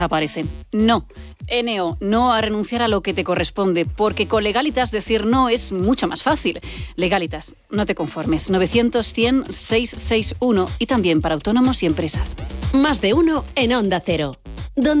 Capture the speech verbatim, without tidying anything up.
aparecen. No, N O, no a renunciar a lo que te corresponde, porque con Legalitas decir no es mucho más fácil. Legalitas, no te conformes. novecientos, cien, seiscientos sesenta y uno y también para autónomos y empresas. Más de uno en Onda Cero.